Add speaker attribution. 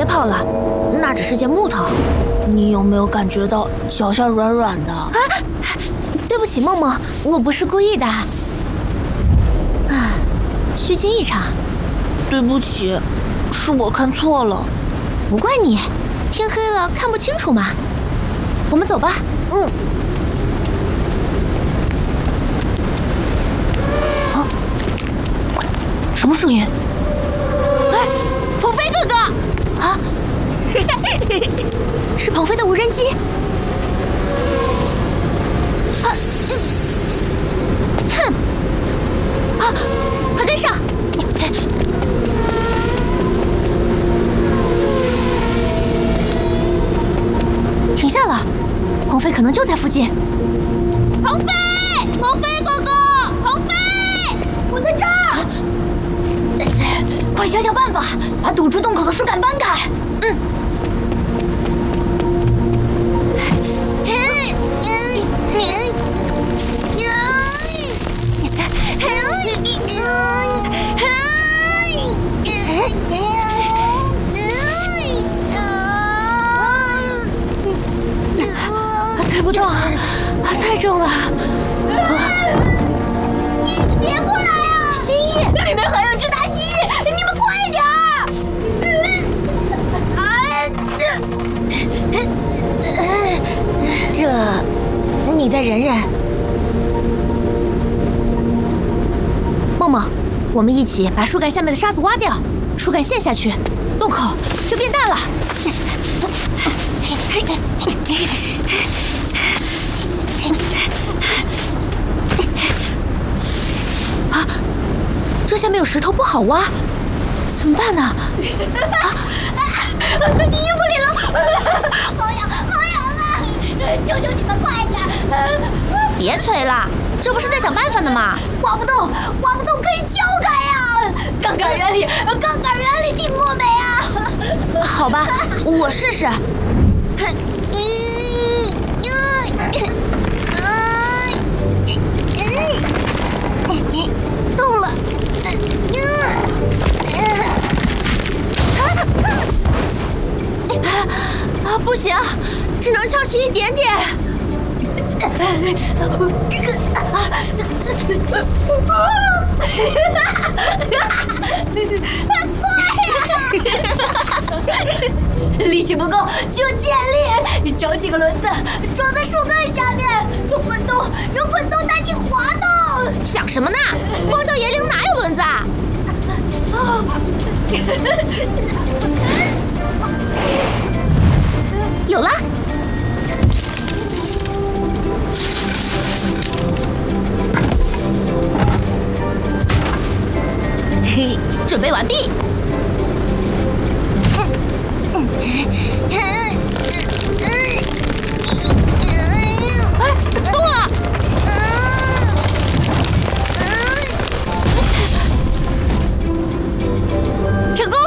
Speaker 1: 别跑了，那只是件木头。
Speaker 2: 你有没有感觉到脚下软软的？
Speaker 1: 啊，对不起，梦梦，我不是故意的。啊，虚惊一场。
Speaker 2: 对不起，是我看错了。
Speaker 1: 不怪你，天黑了看不清楚嘛。我们走吧。
Speaker 2: 嗯。啊，什么声音？
Speaker 1: 哎，鹏飞哥哥！啊，是鹏飞的无人机。啊，哼！啊，快跟上！停下了，鹏飞可能就在附近。鹏飞，鹏飞哥哥，鹏飞，我在这儿！快想想办法，把堵住洞口的树干搬开。嗯。推不动，太重了。蜥蜴，你别过来啊！蜥蜴，里面还有只大蜥蜴，你们快点儿！你再忍忍。梦梦，我们一起把树干下面的沙子挖掉，树干陷下去，洞口就变大了。啊，这下面有石头，不好挖，怎么办呢？啊！快进衣服里了！好痒，好痒啊！求求你们快点！别催了，这不是在想办法呢吗？挖不动，挖不动可以撬开呀！杠杆原理，杠杆原理听过没啊？好吧，我试试。动了！啊，不行，只能翘起一点点。力气不够就借力，找几个轮子装在树干下面，用滚动代替滑动。想什么呢？荒郊野岭哪有轮子啊？有了！嘿，准备完毕。动了！成功了！